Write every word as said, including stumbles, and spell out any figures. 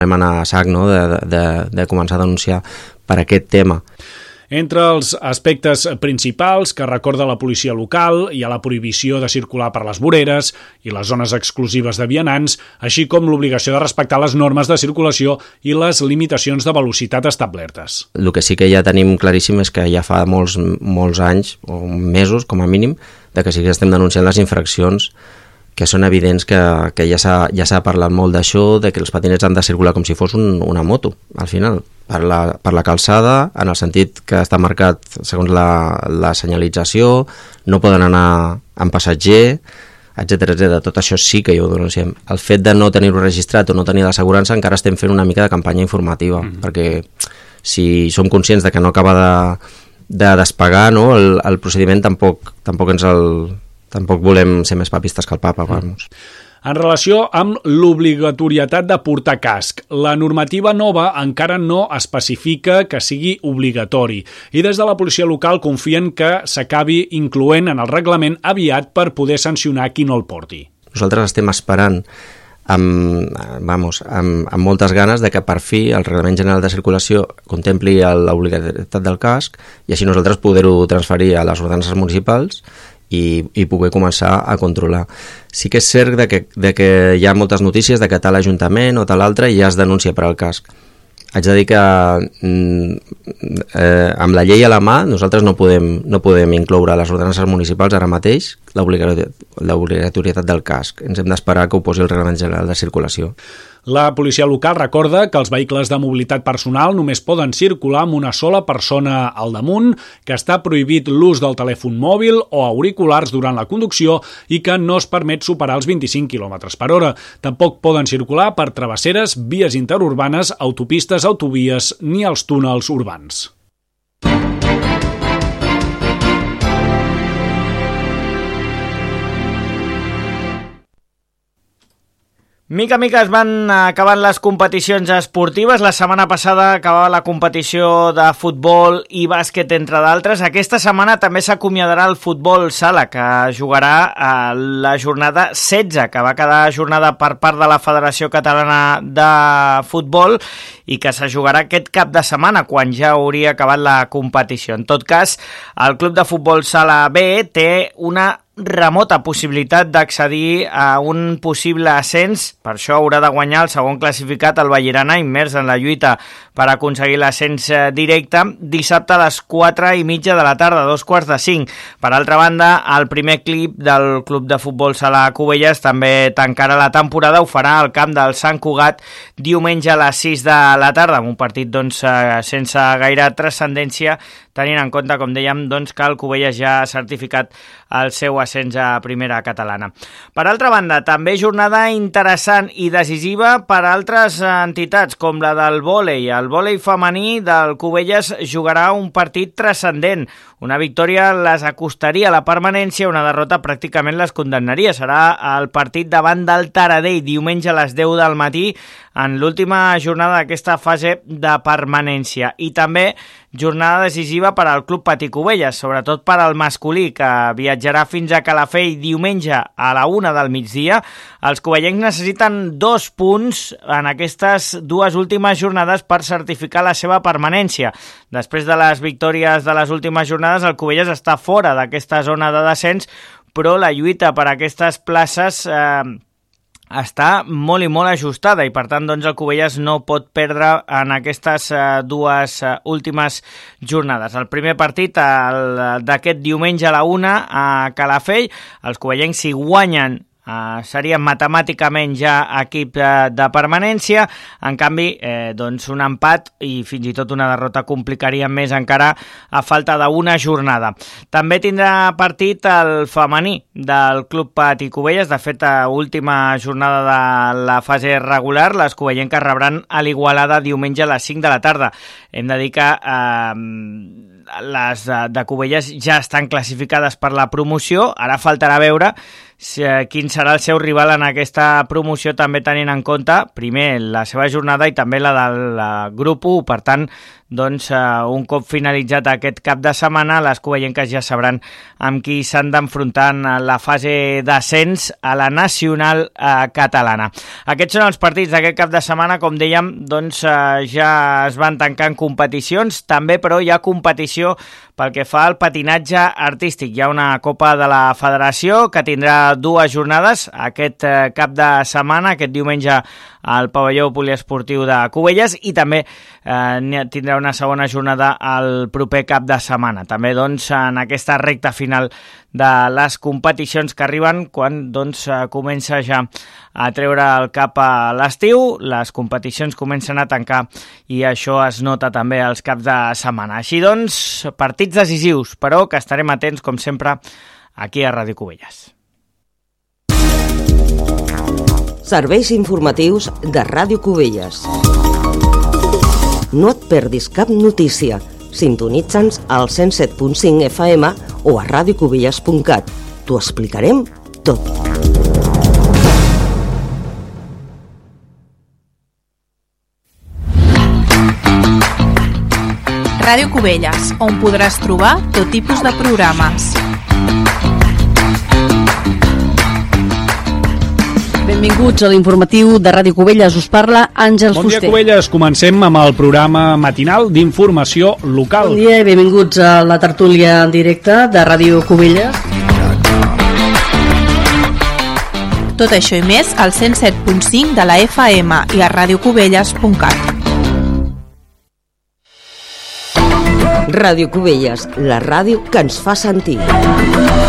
Hem anar a sac, no?, de, de, de començar a denunciar per aquest tema. Entre els aspectes principals que recorda la policia local hi ha la prohibició de circular per les voreres i les zones exclusives de vianants, així com l'obligació de respectar les normes de circulació i les limitacions de velocitat establertes. El que sí que ja tenim claríssim és que ja fa molts, molts anys, o mesos com a mínim, de que sí que estem denunciant les infraccions, que són evidents que, que ja s'ha ja s'ha parlat molt d'això, de que els patinets han de circular com si fos un, una moto, al final, per la, per la calçada, en el sentit que està marcat segons la, la senyalització, no poden anar amb passatger, etcètera, etcètera. Tot això sí que ho denunciem. El fet de no tenir-ho registrat o no tenir l'assegurança encara estem fent una mica de campanya informativa, mm-hmm. perquè si som conscients de que no acaba de, de despegar, no, el, el procediment, tampoc, tampoc ens el... Tampoc volem ser més papistes que el papa, vamos. En relació amb l'obligatorietat de portar casc, la normativa nova encara no especifica que sigui obligatori i des de la policia local confien que s'acabi incloent en el reglament aviat per poder sancionar qui no el porti. Nosaltres estem esperant amb, vamos, amb, amb moltes ganes de que per fi el Reglament General de Circulació contempli l'obligatorietat del casc i així nosaltres poder-ho transferir a les ordenances municipals i, i poder començar a controlar. Sí que és cert de que, de que hi ha moltes notícies de que tal ajuntament o tal altre ja es denuncia per al casc. Haig de dir que eh, amb la llei a la mà nosaltres no podem, no podem incloure a les ordenances municipals ara mateix l'obligatorietat del casc. Ens hem d'esperar que ho posi el Reglament General de Circulació. La policia local recorda que els vehicles de mobilitat personal només poden circular amb una sola persona al damunt, que està prohibit l'ús del telèfon mòbil o auriculars durant la conducció i que no es permet superar els vint-i-cinc quilòmetres per hora. Tampoc poden circular per travesseres, vies interurbanes, autopistes, autovies ni els túnels urbans. Mica a mica es van acabant les competicions esportives. La setmana passada acabava la competició de futbol i bàsquet, entre d'altres. Aquesta setmana també s'acomiadarà el futbol sala, que jugarà a la jornada setze, que va quedar jornada per part de la Federació Catalana de Futbol i que se jugarà aquest cap de setmana, quan ja hauria acabat la competició. En tot cas, el Club de Futbol Sala B té una remota possibilitat d'accedir a un possible ascens. Per això haurà de guanyar el segon classificat, el Vallirana, immers en la lluita per aconseguir l'ascens directe, dissabte a les quatre i mitja de la tarda, dos quarts de cinc. Per altra banda, el primer equip del Club de Futbol Sala Cubelles també tancarà la temporada, ho farà al camp del Sant Cugat diumenge a les sis de la tarda, amb un partit doncs, sense gaire transcendència, tenint en compte, com dèiem, doncs, que el Cubelles ja ha certificat el seu ascens a primera catalana. Per altra banda, també jornada interessant i decisiva per a altres entitats, com la del vòlei. El vòlei femení del Cubelles jugarà un partit transcendent. Una victòria les acostaria a la permanència, una derrota pràcticament les condemnaria. Serà el partit davant del Taradell, diumenge a les deu del matí, en l'última jornada d'aquesta fase de permanència. I també jornada decisiva per al Club Patí Cubelles, sobretot per al masculí, que viatjarà fins a Calafell diumenge a la una del migdia. Els cubellencs necessiten dos punts en aquestes dues últimes jornades per certificar la seva permanència. Després de les victòries de les últimes jornades, el Cubelles està fora d'aquesta zona de descens, però la lluita per aquestes places eh, està molt i molt ajustada i per tant doncs, el Cubelles no pot perdre en aquestes eh, dues eh, últimes jornades. El primer partit d'aquest diumenge a la una a Calafell, els cubellencs si guanyen Uh, serien matemàticament ja equip uh, de permanència. En canvi, eh, doncs un empat i fins i tot una derrota complicaria més encara a falta d'una jornada. També tindrà partit el femení del Club Patí Cubelles. De fet, a última jornada de la fase regular, les cubellenques rebran a l'Igualada diumenge a les cinc de la tarda. Hem de dir que eh, les de, de Cubelles ja estan classificades per la promoció. Ara faltarà veure si, eh, quin serà el seu rival en aquesta promoció, també tenint en compte primer la seva jornada i també la del grup u. Per tant, doncs uh, un cop finalitzat aquest cap de setmana, les covellenques ja sabran amb qui s'han d'enfrontar en la fase d'ascens a la nacional uh, catalana. Aquests són els partits d'aquest cap de setmana, com dèiem, doncs uh, ja es van tancant competicions, també però hi ha competició pel que fa al patinatge artístic. Hi ha una Copa de la Federació que tindrà dues jornades aquest uh, cap de setmana, aquest diumenge al pavelló poliesportiu de Cubelles, i també eh, tindrà una segona jornada el proper cap de setmana. També doncs, en aquesta recta final de les competicions que arriben quan doncs, comença ja a treure el cap a l'estiu, les competicions comencen a tancar i això es nota també als caps de setmana. Així doncs, partits decisius, però que estarem atents, com sempre, aquí a Ràdio Cubelles. Serveis informatius de Ràdio Cubelles. No et perdis cap notícia. Sintonitza'ns al cent set punt cinc F M o a radio cubelles punt cat. T'ho explicarem tot. Ràdio Cubelles, on podràs trobar tot tipus de programes. Benvinguts a l'informatiu de Ràdio Cubelles. Us parla Àngels Fuster. Bon dia, Fuster. Cubelles. Comencem amb el programa matinal d'informació local. Bon dia i benvinguts a la tertúlia en directe de Ràdio Cubelles. Tot això i més al cent set punt cinc de la F M i a radio cubelles punt cat. Ràdio Cubelles, la ràdio que ens fa sentir.